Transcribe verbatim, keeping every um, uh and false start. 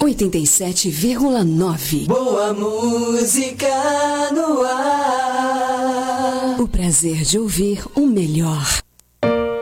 oitenta e sete vírgula nove. Boa música no ar. O prazer de ouvir o melhor